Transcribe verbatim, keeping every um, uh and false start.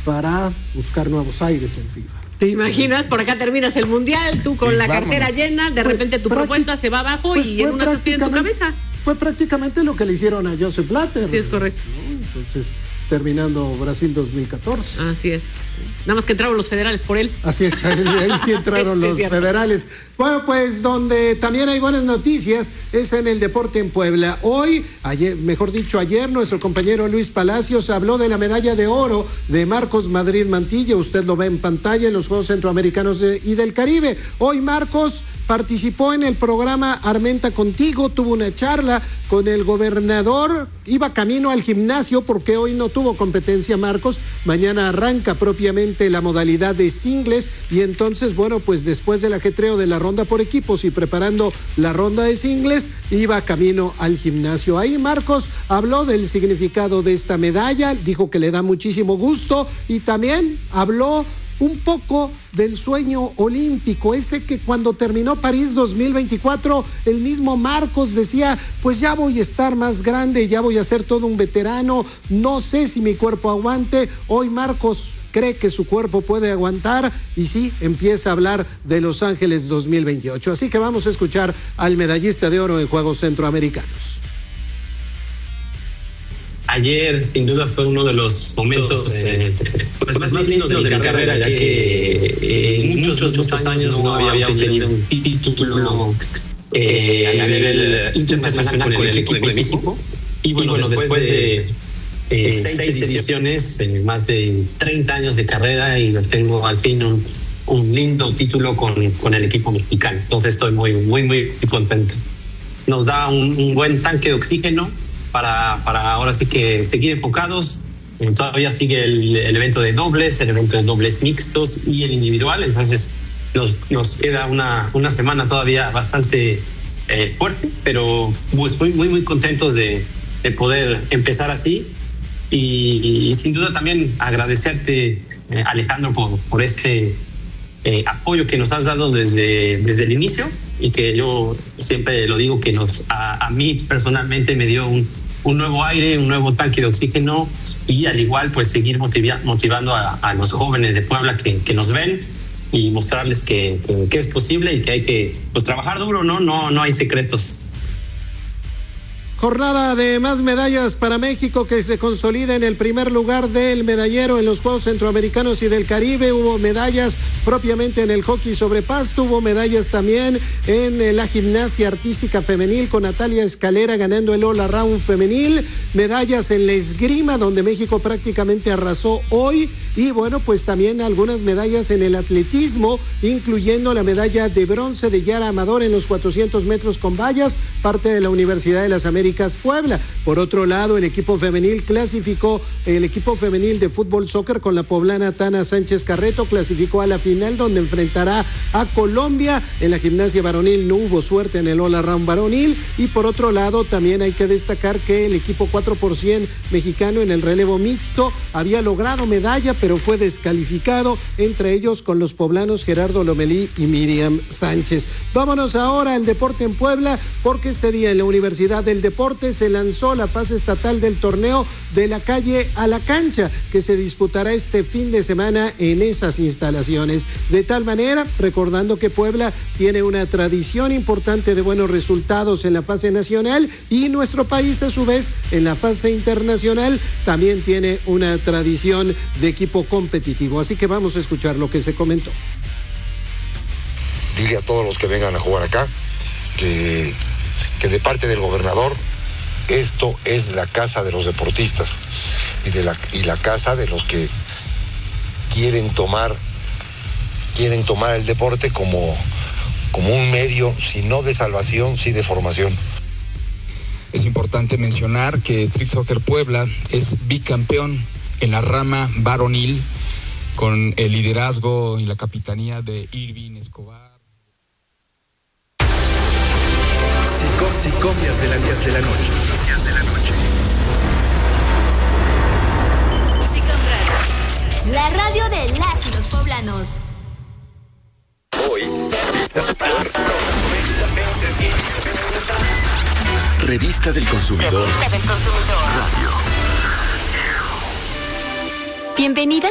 para buscar nuevos aires en FIFA. ¿Te imaginas? Por acá terminas el mundial, tú con sí, la vámonos. cartera llena, de pues, repente tu propuesta se va abajo pues y en una se en tu cabeza. Fue prácticamente lo que le hicieron a Joseph Blatter. Sí, es correcto. ¿No? Entonces, terminando Brasil dos mil catorce. Así es. Nada más que entraron los federales por él. Así es, ahí, ahí sí entraron sí, los cierto. federales. Bueno, pues donde también hay buenas noticias es en el deporte en Puebla. Hoy, ayer, mejor dicho ayer, nuestro compañero Luis Palacios habló de la medalla de oro de Marcos Madrid Mantilla. Usted lo ve en pantalla en los Juegos Centroamericanos de, y del Caribe. Hoy Marcos participó en el programa Armenta Contigo, tuvo una charla con el gobernador, iba camino al gimnasio porque hoy no tuvo competencia Marcos, mañana arranca propiamente la modalidad de singles y entonces, bueno, pues después del ajetreo de la ronda por equipos y preparando la ronda de singles, iba camino al gimnasio. Ahí Marcos habló del significado de esta medalla, dijo que le da muchísimo gusto y también habló un poco del sueño olímpico, ese que cuando terminó París dos mil veinticuatro, el mismo Marcos decía, pues ya voy a estar más grande, ya voy a ser todo un veterano, no sé si mi cuerpo aguante. Hoy Marcos cree que su cuerpo puede aguantar y sí, empieza a hablar de Los Ángeles dos mil veintiocho. Así que vamos a escuchar al medallista de oro en Juegos Centroamericanos. Ayer, sin duda, fue uno de los momentos eh, pues, más, más lindos de mi carrera, ya que eh, muchos, muchos años no había obtenido un título eh, a nivel internacional con el equipo de México. Y bueno, y bueno después de eh, seis ediciones, eh, más de treinta años de carrera, y tengo al fin un, un lindo título con, con el equipo mexicano. Entonces estoy muy, muy, muy contento. Nos da un, un buen tanque de oxígeno Para, para ahora sí que seguir enfocados. Todavía sigue el, el evento de dobles, el evento de dobles mixtos y el individual. Entonces nos, nos queda una, una semana todavía bastante eh, fuerte, pero pues muy, muy, muy contentos de, de poder empezar así. Y, y sin duda también agradecerte, eh, Alejandro, por, por este eh, apoyo que nos has dado desde, desde el inicio, y que yo siempre lo digo que nos a, a mí personalmente me dio un, un nuevo aire, un nuevo tanque de oxígeno, y al igual pues seguir motiva, motivando a, a los jóvenes de Puebla que, que nos ven y mostrarles que, que, que es posible y que hay que pues trabajar duro, ¿no? No, no hay secretos. Jornada de más medallas para México, que se consolida en el primer lugar del medallero en los Juegos Centroamericanos y del Caribe. Hubo medallas propiamente en el hockey sobre pasto, hubo medallas también en la gimnasia artística femenil con Natalia Escalera ganando el All Around femenil, medallas en la esgrima donde México prácticamente arrasó hoy, y bueno, pues también algunas medallas en el atletismo, incluyendo la medalla de bronce de Yara Amador en los cuatrocientos metros con vallas, parte de la Universidad de las Américas Puebla. Por otro lado, el equipo femenil clasificó, el equipo femenil de fútbol soccer con la poblana Tana Sánchez Carreto clasificó a la final donde enfrentará a Colombia. En la gimnasia varonil no hubo suerte en el All Around varonil, y por otro lado también hay que destacar que el equipo cuatro por cien mexicano en el relevo mixto había logrado medalla pero fue descalificado, entre ellos con los poblanos Gerardo Lomelí y Miriam Sánchez. Vámonos ahora al deporte en Puebla, porque este día en la Universidad del Deporte se lanzó la fase estatal del torneo de la calle a la cancha, que se disputará este fin de semana en esas instalaciones. De tal manera, recordando que Puebla tiene una tradición importante de buenos resultados en la fase nacional, y nuestro país a su vez en la fase internacional también tiene una tradición de equipo competitivo. Así que vamos a escuchar lo que se comentó. Dile a todos los que vengan a jugar acá que, que de parte del gobernador esto es la casa de los deportistas y, de la, y la casa de los que quieren tomar quieren tomar el deporte como, como un medio, si no de salvación, sí de formación. Es importante mencionar que Street Soccer Puebla es bicampeón en la rama varonil con el liderazgo y la capitanía de Irving Escobar. Psicomias de la días de la noche. De la noche. Psicom Radio, la radio de las y los poblanos. Hoy, Revista del Consumidor. Revista del Consumidor. Radio. Bienvenida